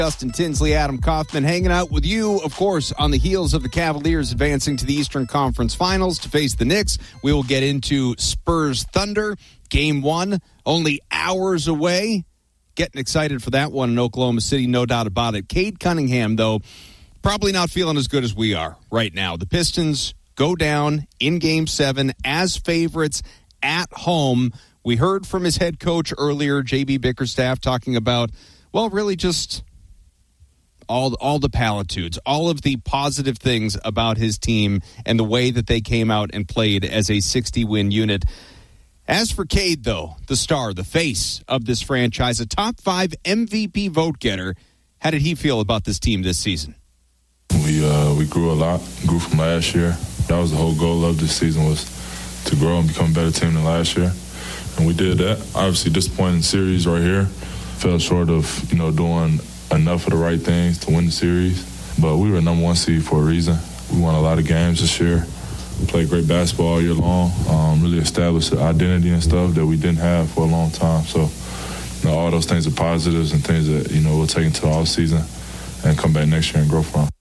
Justin Tinsley, Adam Kaufman, hanging out with you, of course, on the heels of the Cavaliers advancing to the Eastern Conference Finals to face the Knicks. We will get into Spurs Thunder, Game 1, only hours away. Getting excited for that one in Oklahoma City, no doubt about it. Cade Cunningham, though, probably not feeling as good as we are right now. The Pistons go down in Game 7 as favorites at home. We heard from his head coach earlier, J.B. Bickerstaff, talking about, well, really just all the platitudes, all of the positive things about his team and the way that they came out and played as a 60-win unit. As for Cade, though, the star, the face of this franchise, a top 5 MVP vote getter, how did he feel about this team this season? We grew a lot, grew from last year. That was the whole goal of this season, was to grow and become a better team than last year. And we did that. Obviously, disappointing series right here. Fell short of, doing enough of the right things to win the series. But we were number 1 seed for a reason. We won a lot of games this year. We played great basketball all year long. Really established the identity and stuff that we didn't have for a long time. So, all those things are positives and things that, we'll take into the offseason and come back next year and grow from.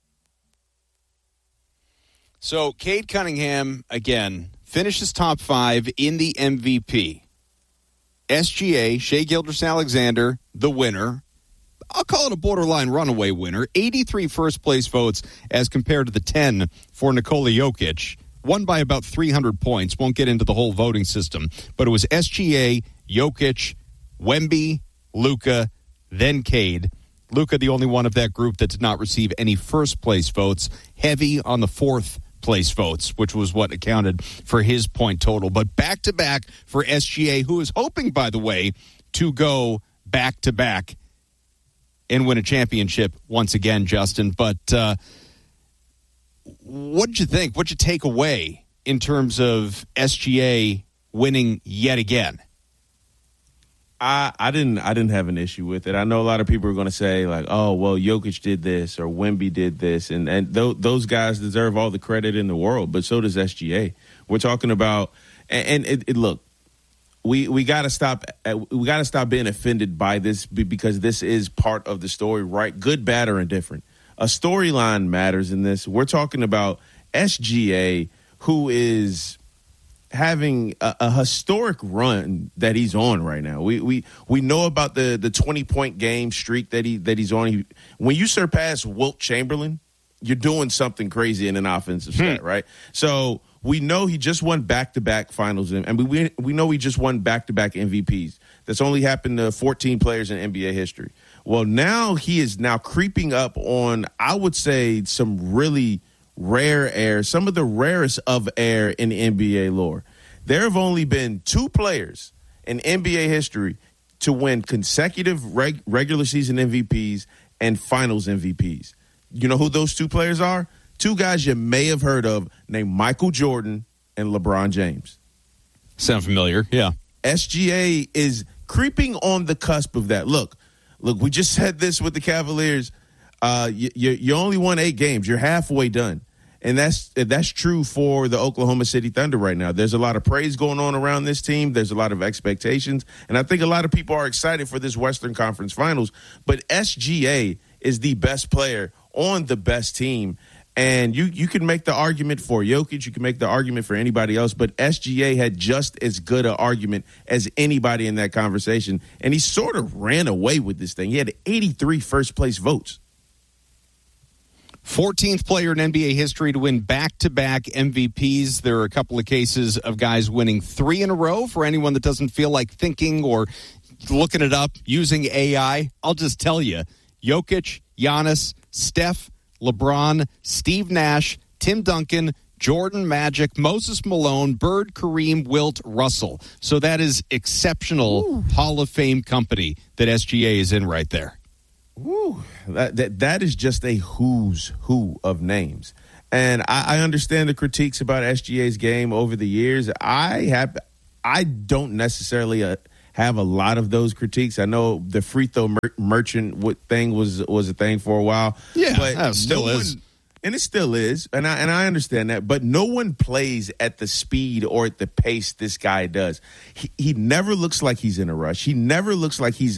So, Cade Cunningham, again, finishes top 5 in the MVP. SGA, Shai Gilgeous-Alexander, the winner. I'll call it a borderline runaway winner. 83 first-place votes as compared to the 10 for Nikola Jokic. Won by about 300 points. Won't get into the whole voting system. But it was SGA, Jokic, Wemby, Luka, then Cade. Luka, the only one of that group that did not receive any first-place votes. Heavy on the fourth-place votes, which was what accounted for his point total. But back-to-back for SGA, who is hoping, by the way, to go back-to-back and win a championship once again, Justin. But what did you think? What did you take away in terms of SGA winning yet again? I didn't have an issue with it. I know a lot of people are going to say, like, oh, well, Jokic did this or Wemby did this, and those guys deserve all the credit in the world, but so does SGA. We're talking about, look, we got to stop. We got to stop being offended by this because this is part of the story, right? Good, bad, or indifferent. A storyline matters in this. We're talking about SGA, who is having a historic run that he's on right now. We know about the 20-point game streak that he's on. When you surpass Wilt Chamberlain, you're doing something crazy in an offensive stat, right? So we know he just won back-to-back finals, and we know he just won back-to-back MVPs. That's only happened to 14 players in NBA history. Well, now he is now creeping up on, I would say, some really rare air, some of the rarest of air in NBA lore. There have only been 2 players in NBA history to win consecutive regular season MVPs and finals MVPs. You know who those 2 players are? 2 guys you may have heard of named Michael Jordan and LeBron James. Sound familiar? Yeah. SGA is creeping on the cusp of that. Look, we just said this with the Cavaliers. You only won 8 games. You're halfway done. And that's true for the Oklahoma City Thunder right now. There's a lot of praise going on around this team. There's a lot of expectations. And I think a lot of people are excited for this Western Conference Finals. But SGA is the best player on the best team. And you can make the argument for Jokic. You can make the argument for anybody else. But SGA had just as good an argument as anybody in that conversation. And he sort of ran away with this thing. He had 83 first-place votes. 14th player in NBA history to win back-to-back MVPs. There are a couple of cases of guys winning 3 in a row. For anyone that doesn't feel like thinking or looking it up using AI, I'll just tell you, Jokic, Giannis, Steph, LeBron, Steve Nash, Tim Duncan, Jordan, Magic, Moses Malone, Bird, Kareem, Wilt, Russell. So that is exceptional Hall of Fame company that SGA is in right there. Woo. That is just a who's who of names. And I understand the critiques about SGA's game over the years. I don't necessarily have a lot of those critiques. I know the free throw merchant thing was a thing for a while. Yeah, but that still is. And it still is, and I understand that. But no one plays at the speed or at the pace this guy does. He never looks like he's in a rush. He never looks like he's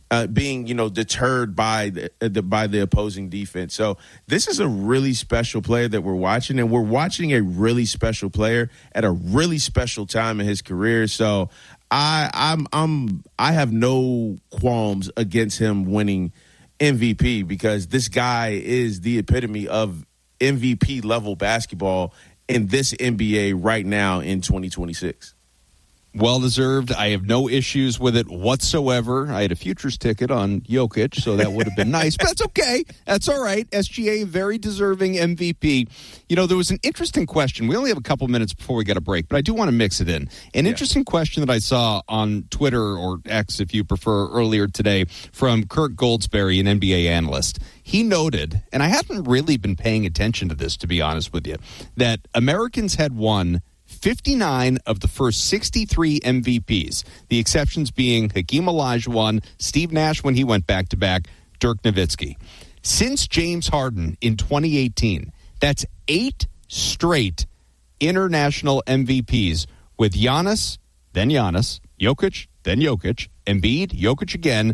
being deterred by the opposing defense. So this is a really special player that we're watching, and we're watching a really special player at a really special time in his career. So I have no qualms against him winning MVP, because this guy is the epitome of MVP level basketball in this NBA right now in 2026. Well-deserved. I have no issues with it whatsoever. I had a futures ticket on Jokic, so that would have been nice. But that's okay. That's all right. SGA, very deserving MVP. There was an interesting question. We only have a couple minutes before we get a break, but I do want to mix it in. An interesting question that I saw on Twitter, or X if you prefer, earlier today from Kirk Goldsberry, an NBA analyst. He noted, and I hadn't really been paying attention to this, to be honest with you, that Americans had won 59 of the first 63 MVPs, the exceptions being Hakeem Olajuwon, Steve Nash when he went back-to-back, Dirk Nowitzki. Since James Harden in 2018, that's 8 straight international MVPs, with Giannis, then Giannis, Jokic, then Jokic, Embiid, Jokic again,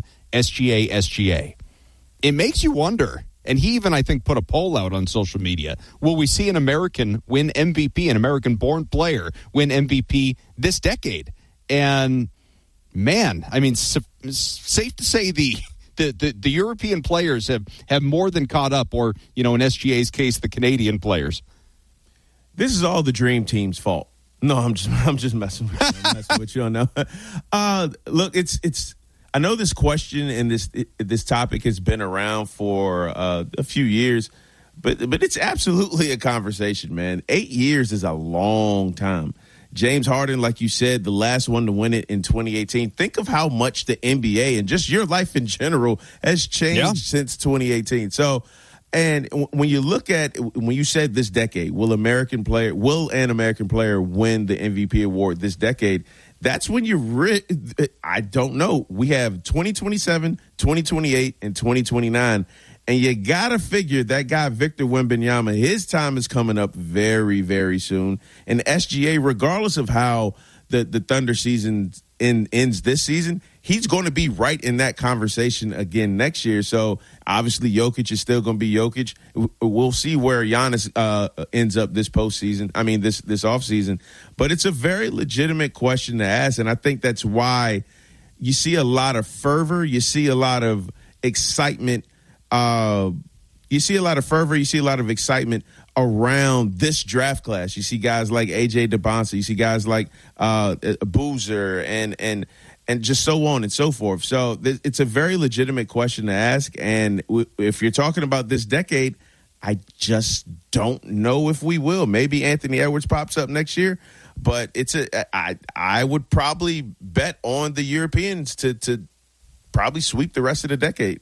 SGA. It makes you wonder. And he even, I think, put a poll out on social media. Will we see an American win MVP, an American-born player win MVP this decade? And, man, I mean, safe to say the European players have more than caught up, or, in SGA's case, the Canadian players. This is all the Dream Team's fault. No, I'm just messing with you. I'm messing with you on that. Look, it's. I know this question and this topic has been around for a few years, but it's absolutely a conversation, man. 8 years is a long time. James Harden, like you said, the last one to win it in 2018. Think of how much the NBA and just your life in general has changed since 2018. So, and when you said this decade, will an American player win the MVP award this decade? That's when I don't know. We have 2027, 2028, and 2029. And you got to figure that guy, Victor Wembanyama, his time is coming up very, very soon. And SGA, regardless of how the Thunder season ends this season, he's going to be right in that conversation again next year. So, obviously, Jokic is still going to be Jokic. We'll see where Giannis ends up this postseason. I mean, this offseason. But it's a very legitimate question to ask, and I think that's why you see a lot of fervor. You see a lot of excitement. You see a lot of excitement around this draft class. You see guys like A.J. DeBonsa. You see guys like Boozer and just so on and so forth. So it's a very legitimate question to ask. And if you're talking about this decade, I just don't know if we will. Maybe Anthony Edwards pops up next year, but I would probably bet on the Europeans to probably sweep the rest of the decade.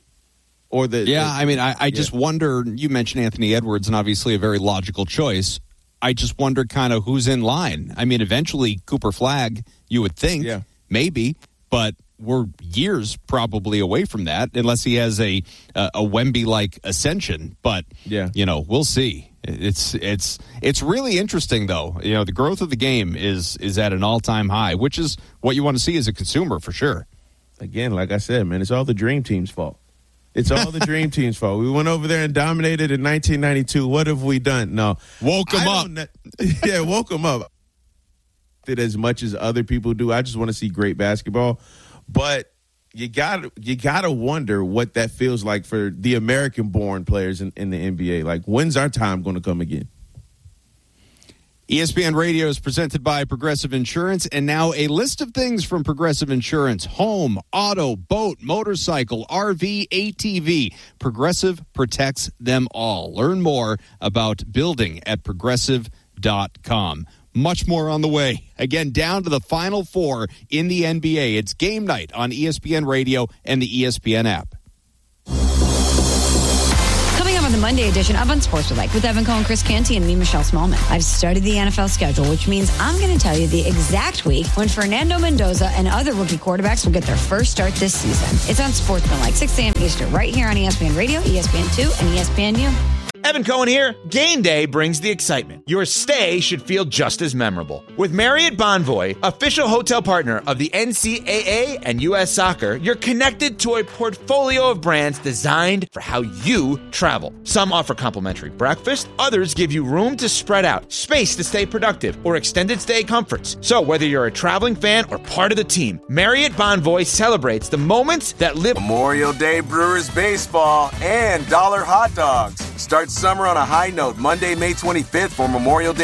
I just wonder, you mentioned Anthony Edwards, and obviously a very logical choice. I just wonder kind of who's in line. I mean, eventually Cooper Flagg, you would think, maybe, but we're years probably away from that unless he has a Wemby-like ascension. But, we'll see. It's really interesting, though. The growth of the game is at an all-time high, which is what you want to see as a consumer for sure. Again, like I said, man, it's all the Dream Team's fault. It's all the Dream Team's fault. We went over there and dominated in 1992. What have we done? No. Woke them up. Woke them up. Did as much as other people do. I just want to see great basketball. But you gotta wonder what that feels like for the American-born players in the NBA. Like, when's our time going to come again? ESPN Radio is presented by Progressive Insurance, and now a list of things from Progressive Insurance: home, auto, boat, motorcycle, RV, ATV. Progressive protects them all. Learn more about building at progressive.com. Much more on the way. Again, down to the Final Four in the NBA. It's game night on ESPN Radio and the ESPN app. On the Monday edition of Unsportsmanlike with Evan Cohen, Chris Canty, and me, Michelle Smallman. I've studied the NFL schedule, which means I'm going to tell you the exact week when Fernando Mendoza and other rookie quarterbacks will get their first start this season. It's Unsportsmanlike, 6 a.m. Eastern, right here on ESPN Radio, ESPN2, and ESPNU. Evan Cohen here. Game day brings the excitement. Your stay should feel just as memorable. With Marriott Bonvoy, official hotel partner of the NCAA and U.S. Soccer, you're connected to a portfolio of brands designed for how you travel. Some offer complimentary breakfast, others give you room to spread out, space to stay productive, or extended stay comforts. So whether you're a traveling fan or part of the team, Marriott Bonvoy celebrates the moments that live. Memorial Day Brewers baseball and dollar hot dogs. Start summer on a high note Monday, May 25th for Memorial Day